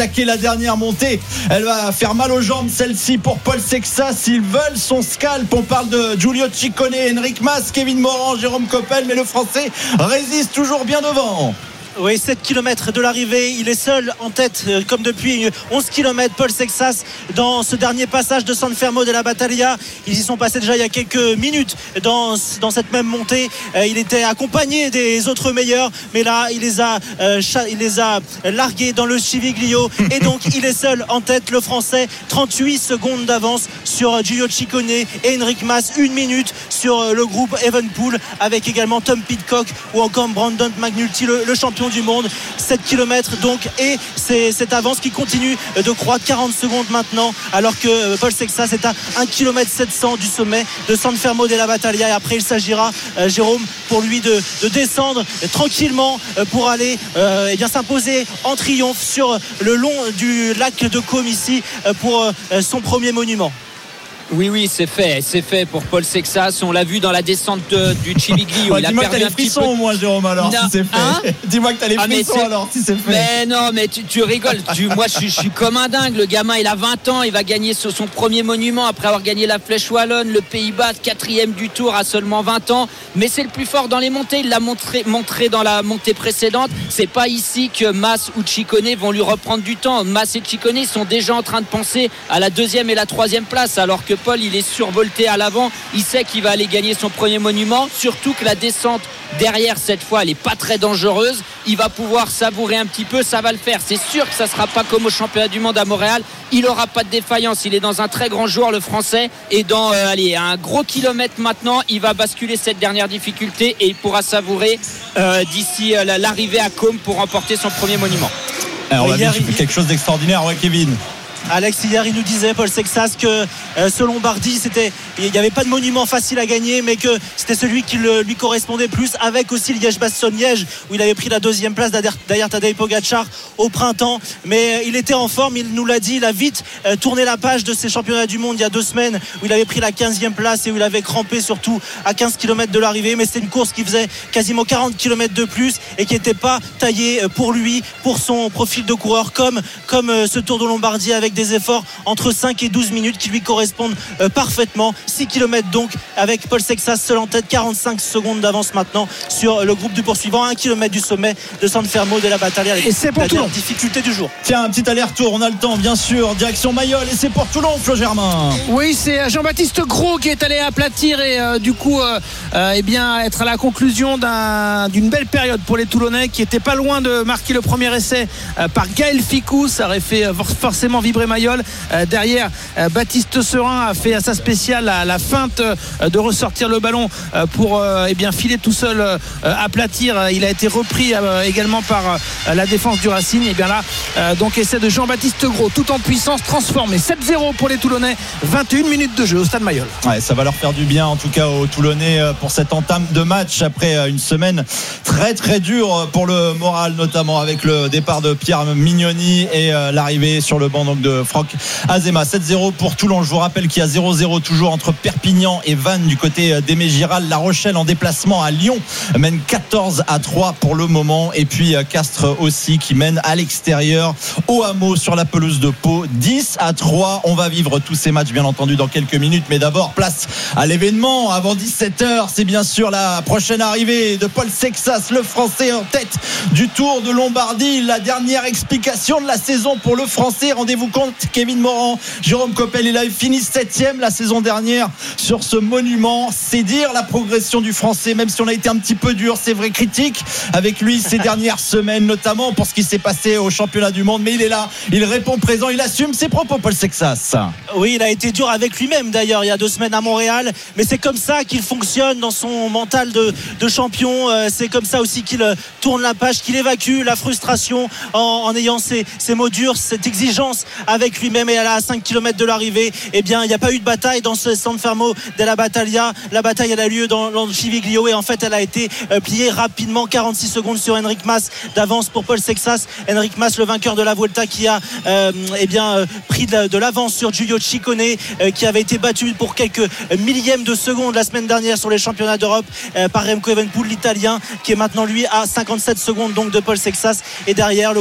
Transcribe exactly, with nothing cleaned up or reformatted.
attaquer la dernière montée. Elle va faire mal aux jambes, celle-ci, pour Paul Sexas. Ils veulent son scalp. On parle de Giulio Ciccone, Enric Mas, Kevin Morand, Jérôme Coppel, mais le Français résiste toujours bien devant. Oui, sept kilomètres de l'arrivée, il est seul en tête euh, comme depuis onze kilomètres. Paul Sexas dans ce dernier passage de San Fermo della Battaglia. Ils y sont passés déjà il y a quelques minutes dans, dans cette même montée. Euh, il était accompagné des autres meilleurs, mais là il les a, euh, cha- il les a largués dans le Civiglio et donc il est seul en tête, le Français. Trente-huit secondes d'avance sur Giulio Ciccone et Enric Mas, une minute sur le groupe Evenepoel, avec également Tom Pidcock ou encore Brandon McNulty, le, le champion du monde. Sept kilomètres donc, et c'est cette avance qui continue de croître. Quarante secondes maintenant, alors que Paul Sexas est à un kilomètre sept cents du sommet de San Fermo della Battaglia. Et après il s'agira, euh, Jérôme, pour lui de, de descendre euh, tranquillement euh, pour aller euh, eh bien s'imposer en triomphe sur le long du lac de Côme ici euh, pour euh, son premier monument. Oui, oui, c'est fait, c'est fait pour Paul Sexas. On l'a vu dans la descente de, du Civiglio. Ouais, il a dis-moi perdu que t'as un les petit frissons peu. au moins, Jérôme, alors, Non, si c'est fait. hein Dis-moi que t'as les Ah, frissons alors, si c'est fait. Mais non, mais tu, tu rigoles. Tu, moi, je, je suis comme un dingue. Le gamin, il a vingt ans. Il va gagner son, son premier monument après avoir gagné la Flèche Wallonne, le Pays-Bas, quatrième du Tour à seulement vingt ans. Mais c'est le plus fort dans les montées. Il l'a montré, montré dans la montée précédente. C'est pas ici que Mas ou Ciccone vont lui reprendre du temps. Mas et Ciccone sont déjà en train de penser à la deuxième et la troisième place, alors que Paul, il est survolté à l'avant. Il sait qu'il va aller gagner son premier monument, surtout que la descente derrière cette fois elle est pas très dangereuse. Il va pouvoir savourer un petit peu, ça va le faire. C'est sûr que ça sera pas comme au championnat du monde à Montréal. Il aura pas de défaillance, il est dans un très grand jour, le Français, et dans euh, allez, un gros kilomètre maintenant, il va basculer cette dernière difficulté et il pourra savourer euh, d'ici euh, l'arrivée à Côme pour remporter son premier monument. Alors, on va Hier, vivre il- quelque chose d'extraordinaire, ouais, Kevin. Alex, hier il nous disait, Paul Sexas, que euh, ce Lombardie, c'était, il n'y avait pas de monument facile à gagner, mais que c'était celui qui le, lui correspondait plus, avec aussi Liège-Bastogne-Liège, où il avait pris la deuxième place derrière, derrière Tadej Pogacar au printemps. Mais euh, il était en forme, il nous l'a dit, il a vite euh, tourné la page de ces championnats du monde il y a deux semaines, où il avait pris la quinzième place et où il avait crampé surtout à quinze kilomètres de l'arrivée. Mais c'était une course qui faisait quasiment quarante kilomètres de plus et qui n'était pas taillée pour lui, pour son profil de coureur, comme, comme euh, ce Tour de Lombardie, avec des efforts entre cinq et douze minutes qui lui correspondent euh, parfaitement. Six kilomètres donc, avec Paul Sexas seul en tête, quarante-cinq secondes d'avance maintenant sur le groupe du poursuivant. Un kilomètre du sommet de San Fermo della Battaglia. Et c'est pour la Toulon. difficulté du jour. Tiens, un petit aller-retour, on a le temps, bien sûr. Direction Mayol, et c'est pour Toulon, Flo Germain. Oui, c'est Jean-Baptiste Gros qui est allé aplatir et euh, du coup euh, euh, eh bien, être à la conclusion d'un, d'une belle période pour les Toulonnais, qui étaient pas loin de marquer le premier essai euh, par Gaël Ficou. Ça aurait fait euh, forcément vibrer Mayol. Euh, derrière, euh, Baptiste Serin a fait à sa spéciale la, la feinte euh, de ressortir le ballon euh, pour euh, eh bien, filer tout seul, euh, aplatir. Il a été repris euh, également par euh, la défense du Racing. Et bien là, euh, donc essai de Jean-Baptiste Gros, tout en puissance, transformé. sept zéro pour les Toulonnais, vingt et une minutes de jeu au Stade Mayol. Ouais, ça va leur faire du bien, en tout cas aux Toulonnais, pour cette entame de match après une semaine très très dure pour le moral, notamment avec le départ de Pierre Mignoni et l'arrivée sur le banc donc de Franck Azema. Sept zéro pour Toulon. Je vous rappelle qu'il y a zéro zéro toujours entre Perpignan et Vannes du côté d'Aimé Giral. La Rochelle en déplacement à Lyon mène quatorze à trois pour le moment, et puis Castres aussi qui mène à l'extérieur au Hameau sur la pelouse de Pau dix à trois. On va vivre tous ces matchs bien entendu dans quelques minutes, mais d'abord place à l'événement avant dix-sept heures. C'est bien sûr la prochaine arrivée de Paul Sexas, le Français en tête du Tour de Lombardie. La dernière explication de la saison pour le Français. Rendez-vous compte, Kevin Morand, Jérôme Coppel, il a fini septième la saison dernière sur ce monument. C'est dire la progression du Français, même si on a été un petit peu dur, c'est vrai, critique avec lui ces dernières semaines, notamment pour ce qui s'est passé au championnat du monde. Mais il est là, il répond présent, il assume ses propos, Paul Sexas. Oui, il a été dur avec lui-même d'ailleurs il y a deux semaines à Montréal, mais c'est comme ça qu'il fonctionne dans son mental de, de champion. C'est comme ça aussi qu'il tourne la page, qu'il évacue la frustration en, en ayant ces, ces mots durs, cette exigence avec lui-même. Et à cinq kilomètres de l'arrivée, eh bien, il n'y a pas eu de bataille dans ce San Fermo della Battaglia. La bataille, elle a lieu dans, dans le Civiglio, et en fait, elle a été euh, pliée rapidement. quarante-six secondes sur Enric Mas d'avance pour Paul Sexas. Enric Mas, le vainqueur de la Vuelta, qui a euh, eh bien, euh, pris de, de l'avance sur Giulio Ciccone, euh, qui avait été battu pour quelques millièmes de seconde la semaine dernière sur les championnats d'Europe euh, par Remco Evenepoel, l'Italien, qui est maintenant lui à cinquante-sept secondes donc de Paul Sexas. Et derrière, le